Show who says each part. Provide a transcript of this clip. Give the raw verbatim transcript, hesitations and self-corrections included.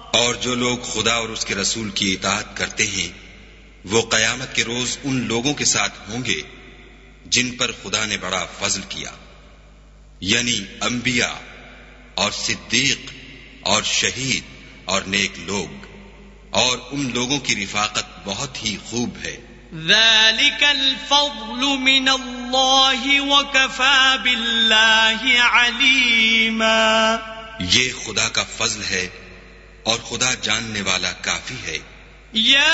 Speaker 1: और जो लोग खुदा और उसके रसूल की इताअत करते हैं वो कयामत के रोज उन लोगों के साथ होंगे जिन पर खुदा ने बड़ा फजल किया, यानी अंबिया और सिद्दीक और शहीद और नेक लोग, और उन लोगों की रिफाकत बहुत ही खूब है।
Speaker 2: ज़ालिकल फ़ज़्लु मिनल्लाहि व कफ़ा बिल्लाहि अलीमा।
Speaker 1: ये खुदा का फजल है और खुदा जानने वाला काफी है।